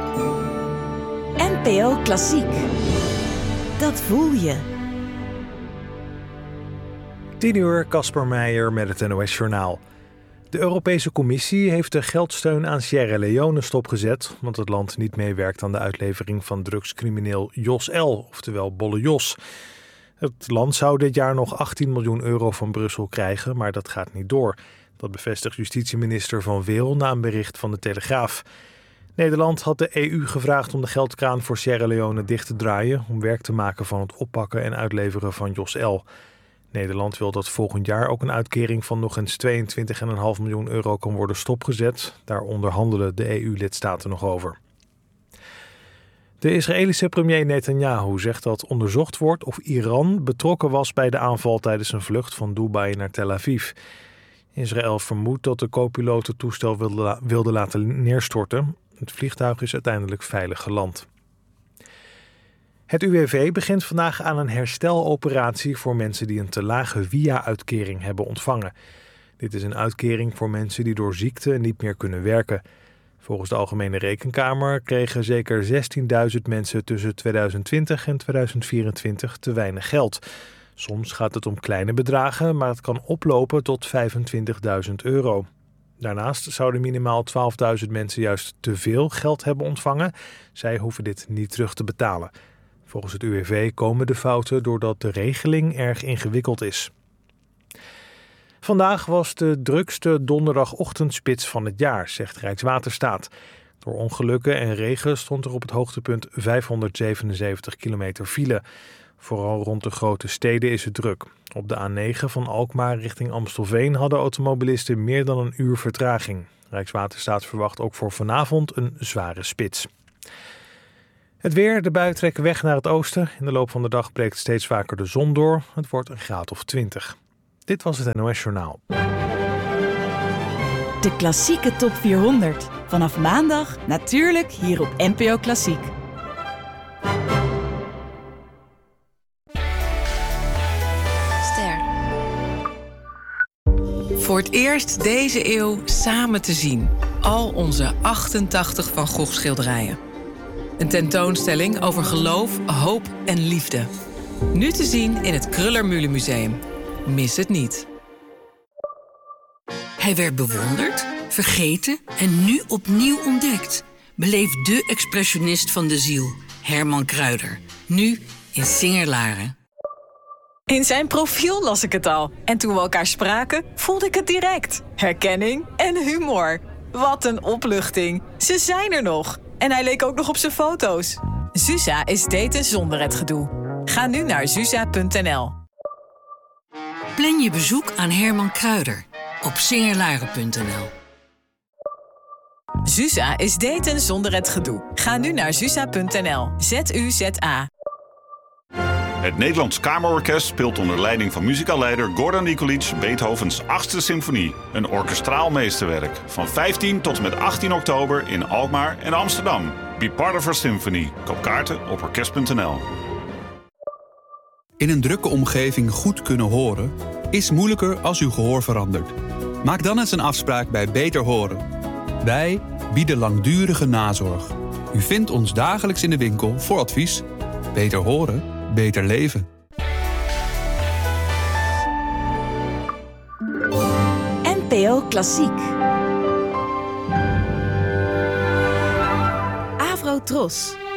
NPO Klassiek. Dat voel je. 10:00, Casper Meijer met het NOS-journaal. De Europese Commissie heeft de geldsteun aan Sierra Leone stopgezet, omdat het land niet meewerkt aan de uitlevering van drugscrimineel Jos L., oftewel Bolle Jos. Het land zou dit jaar nog 18 miljoen euro van Brussel krijgen, maar dat gaat niet door. Dat bevestigt justitieminister Van Weel na een bericht van de Telegraaf. Nederland had de EU gevraagd om de geldkraan voor Sierra Leone dicht te draaien om werk te maken van het oppakken en uitleveren van Jos L. Nederland wil dat volgend jaar ook een uitkering van nog eens 22,5 miljoen euro kan worden stopgezet. Daar onderhandelen de EU-lidstaten nog over. De Israëlische premier Netanyahu zegt dat onderzocht wordt of Iran betrokken was bij de aanval tijdens een vlucht van Dubai naar Tel Aviv. Israël vermoedt dat de co-piloot het toestel wilde laten neerstorten. Het vliegtuig is uiteindelijk veilig geland. Het UWV begint vandaag aan een hersteloperatie voor mensen die een te lage WIA-uitkering hebben ontvangen. Dit is een uitkering voor mensen die door ziekte niet meer kunnen werken. Volgens de Algemene Rekenkamer kregen zeker 16.000 mensen tussen 2020 en 2024 te weinig geld. Soms gaat het om kleine bedragen, maar het kan oplopen tot 25.000 euro. Daarnaast zouden minimaal 12.000 mensen juist te veel geld hebben ontvangen. Zij hoeven dit niet terug te betalen. Volgens het UWV komen de fouten doordat de regeling erg ingewikkeld is. Vandaag was de drukste donderdagochtendspits van het jaar, zegt Rijkswaterstaat. Door ongelukken en regen stond er op het hoogtepunt 577 kilometer file. Vooral rond de grote steden is het druk. Op de A9 van Alkmaar richting Amstelveen hadden automobilisten meer dan een uur vertraging. Rijkswaterstaat verwacht ook voor vanavond een zware spits. Het weer, de buien trekken weg naar het oosten. In de loop van de dag breekt steeds vaker de zon door. Het wordt een graad of 20. Dit was het NOS Journaal. De klassieke top 400. Vanaf maandag natuurlijk hier op NPO Klassiek. Voor het eerst deze eeuw samen te zien. Al onze 88 Van Gogh schilderijen. Een tentoonstelling over geloof, hoop en liefde. Nu te zien in het Kröller-Mühle Museum. Mis het niet. Hij werd bewonderd, vergeten en nu opnieuw ontdekt. Beleef de expressionist van de ziel, Herman Kruider. Nu in Singer-Laren. In zijn profiel las ik het al. En toen we elkaar spraken, voelde ik het direct. Herkenning en humor. Wat een opluchting. Ze zijn er nog. En hij leek ook nog op zijn foto's. Zuza is daten zonder het gedoe. Ga nu naar zuza.nl. Plan je bezoek aan Herman Kruider op singerlaren.nl. Zuza is daten zonder het gedoe. Ga nu naar zuza.nl. ZUZA. Het Nederlands Kamerorkest speelt onder leiding van muzikaalleider Gordon Nikolic Beethovens 8e symfonie. Een orkestraal meesterwerk. Van 15 tot en met 18 oktober in Alkmaar en Amsterdam. Be part of our symphony. Koop kaarten op orkest.nl. In een drukke omgeving goed kunnen horen is moeilijker als uw gehoor verandert. Maak dan eens een afspraak bij Beter Horen. Wij bieden langdurige nazorg. U vindt ons dagelijks in de winkel voor advies. Beter horen, beter leven. NPO Klassiek. Avro Tros.